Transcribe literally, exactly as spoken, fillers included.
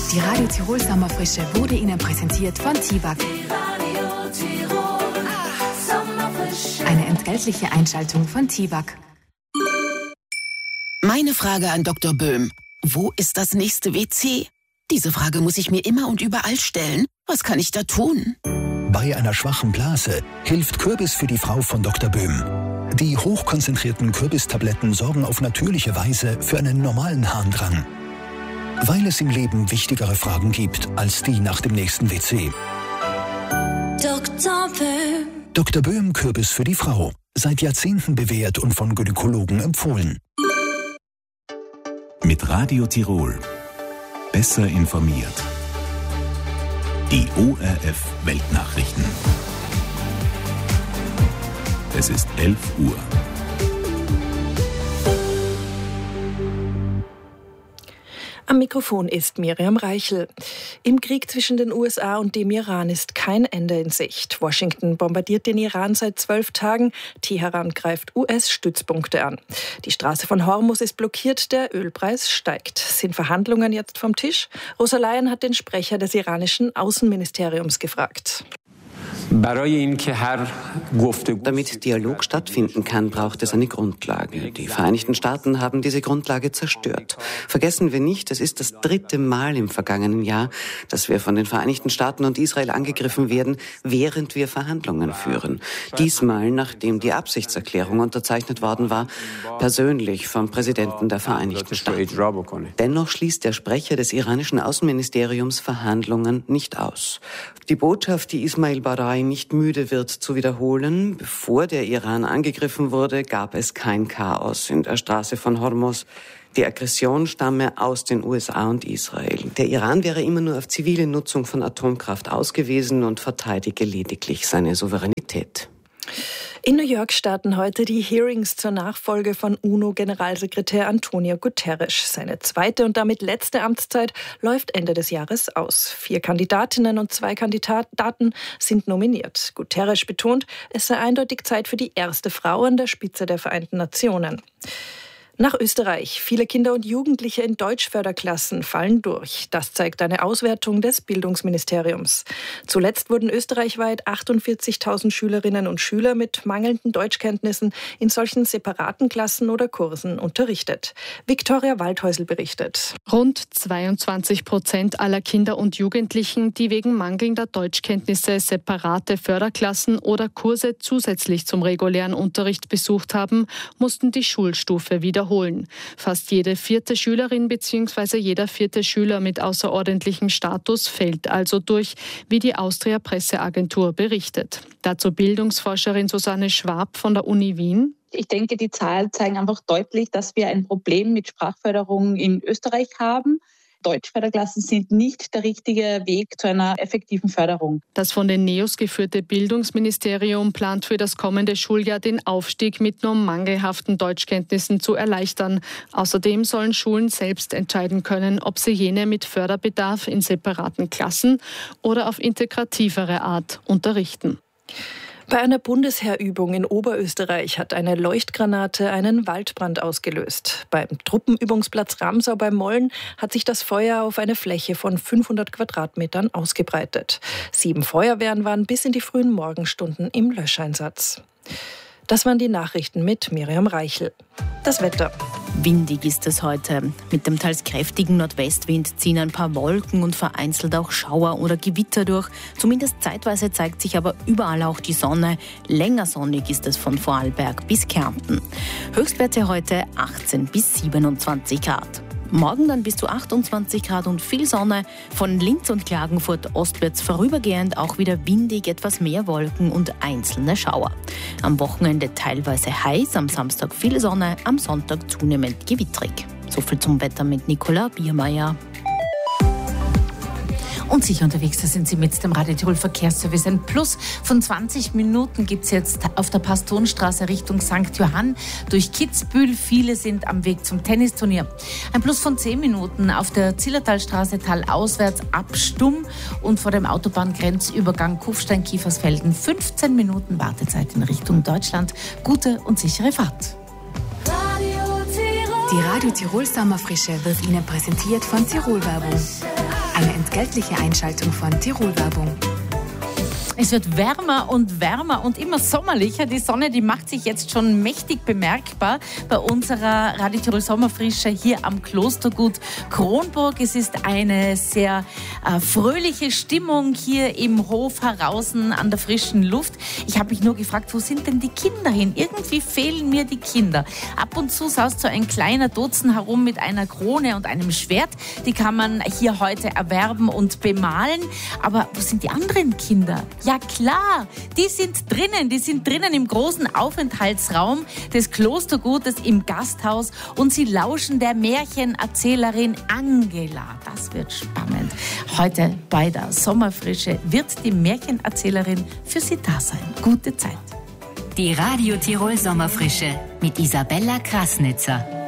Die Radio Tirol Sommerfrische wurde Ihnen präsentiert von Tiwag. Eine entgeltliche Einschaltung von Tiwag. Meine Frage an Doktor Böhm. Wo ist das nächste W C? Diese Frage muss ich mir immer und überall stellen. Was kann ich da tun? Bei einer schwachen Blase hilft Kürbis für die Frau von Doktor Böhm. Die hochkonzentrierten Kürbistabletten sorgen auf natürliche Weise für einen normalen Harndrang. Weil es im Leben wichtigere Fragen gibt als die nach dem nächsten W C. Doktor Böhm. Doktor Böhm Kürbis für die Frau. Seit Jahrzehnten bewährt und von Gynäkologen empfohlen. Mit Radio Tirol. Besser informiert. Die O R F Weltnachrichten. Es ist elf Uhr. Am Mikrofon ist Miriam Reichel. Im Krieg zwischen den U S A und dem Iran ist kein Ende in Sicht. Washington bombardiert den Iran seit zwölf Tagen. Teheran greift U S-Stützpunkte an. Die Straße von Hormuz ist blockiert, der Ölpreis steigt. Sind Verhandlungen jetzt vom Tisch? Rosa Leyen hat den Sprecher des iranischen Außenministeriums gefragt. Damit Dialog stattfinden kann, braucht es eine Grundlage. Die Vereinigten Staaten haben diese Grundlage zerstört. Vergessen wir nicht, es ist das dritte Mal im vergangenen Jahr, dass wir von den Vereinigten Staaten und Israel angegriffen werden, während wir Verhandlungen führen. Diesmal, nachdem die Absichtserklärung unterzeichnet worden war, persönlich vom Präsidenten der Vereinigten Staaten. Dennoch schließt der Sprecher des iranischen Außenministeriums Verhandlungen nicht aus. Die Botschaft, die Ismail Barai nicht müde wird zu wiederholen: Bevor der Iran angegriffen wurde, gab es kein Chaos in der Straße von Hormuz. Die Aggression stamme aus den U S A und Israel. Der Iran wäre immer nur auf zivile Nutzung von Atomkraft ausgewiesen und verteidige lediglich seine Souveränität. In New York starten heute die Hearings zur Nachfolge von UNO-Generalsekretär Antonio Guterres. Seine zweite und damit letzte Amtszeit läuft Ende des Jahres aus. Vier Kandidatinnen und zwei Kandidaten sind nominiert. Guterres betont, es sei eindeutig Zeit für die erste Frau an der Spitze der Vereinten Nationen. Nach Österreich. Viele Kinder und Jugendliche in Deutschförderklassen fallen durch. Das zeigt eine Auswertung des Bildungsministeriums. Zuletzt wurden österreichweit achtundvierzigtausend Schülerinnen und Schüler mit mangelnden Deutschkenntnissen in solchen separaten Klassen oder Kursen unterrichtet. Viktoria Waldhäusl berichtet. Rund zweiundzwanzig Prozent aller Kinder und Jugendlichen, die wegen mangelnder Deutschkenntnisse separate Förderklassen oder Kurse zusätzlich zum regulären Unterricht besucht haben, mussten die Schulstufe wiederholen. Fast jede vierte Schülerin bzw. jeder vierte Schüler mit außerordentlichem Status fällt also durch, wie die Austria Presseagentur berichtet. Dazu Bildungsforscherin Susanne Schwab von der Uni Wien. Ich denke, die Zahlen zeigen einfach deutlich, dass wir ein Problem mit Sprachförderung in Österreich haben. Deutschförderklassen sind nicht der richtige Weg zu einer effektiven Förderung. Das von den NEOS geführte Bildungsministerium plant für das kommende Schuljahr den Aufstieg mit nur mangelhaften Deutschkenntnissen zu erleichtern. Außerdem sollen Schulen selbst entscheiden können, ob sie jene mit Förderbedarf in separaten Klassen oder auf integrativere Art unterrichten. Bei einer Bundesheerübung in Oberösterreich hat eine Leuchtgranate einen Waldbrand ausgelöst. Beim Truppenübungsplatz Ramsau bei Molln hat sich das Feuer auf eine Fläche von fünfhundert Quadratmetern ausgebreitet. Sieben Feuerwehren waren bis in die frühen Morgenstunden im Löscheinsatz. Das waren die Nachrichten mit Miriam Reichel. Das Wetter. Windig ist es heute. Mit dem teils kräftigen Nordwestwind ziehen ein paar Wolken und vereinzelt auch Schauer oder Gewitter durch. Zumindest zeitweise zeigt sich aber überall auch die Sonne. Länger sonnig ist es von Vorarlberg bis Kärnten. Höchstwerte heute achtzehn bis siebenundzwanzig Grad. Morgen dann bis zu achtundzwanzig Grad und viel Sonne. Von Linz und Klagenfurt ostwärts vorübergehend auch wieder windig, etwas mehr Wolken und einzelne Schauer. Am Wochenende teilweise heiß, am Samstag viel Sonne, am Sonntag zunehmend gewittrig. So viel zum Wetter mit Nicola Biermeier. Und sicher unterwegs, da sind Sie mit dem Radio Tirol Verkehrsservice. Ein Plus von zwanzig Minuten gibt es jetzt auf der Pastonstraße Richtung Sankt Johann durch Kitzbühel. Viele sind am Weg zum Tennisturnier. Ein Plus von zehn Minuten auf der Zillertalstraße talauswärts ab Stumm und vor dem Autobahngrenzübergang Kufstein-Kiefersfelden fünfzehn Minuten Wartezeit in Richtung Deutschland. Gute und sichere Fahrt. Die Radio Tirol Sommerfrische wird Ihnen präsentiert von Tirol Werbung. Eine entgeltliche Einschaltung von Tirol-Werbung. Es wird wärmer und wärmer und immer sommerlicher. Die Sonne, die macht sich jetzt schon mächtig bemerkbar bei unserer Radio Tirol Sommerfrische hier am Klostergut Kronburg. Es ist eine sehr äh, fröhliche Stimmung hier im Hof heraußen an der frischen Luft. Ich habe mich nur gefragt, wo sind denn die Kinder hin? Irgendwie fehlen mir die Kinder. Ab und zu saust so ein kleiner Dutzend herum mit einer Krone und einem Schwert. Die kann man hier heute erwerben und bemalen. Aber wo sind die anderen Kinder? Ja klar, die sind drinnen, die sind drinnen im großen Aufenthaltsraum des Klostergutes im Gasthaus und sie lauschen der Märchenerzählerin Angela. Das wird spannend. Heute bei der Sommerfrische wird die Märchenerzählerin für Sie da sein. Gute Zeit. Die Radio Tirol Sommerfrische mit Isabella Krasnitzer.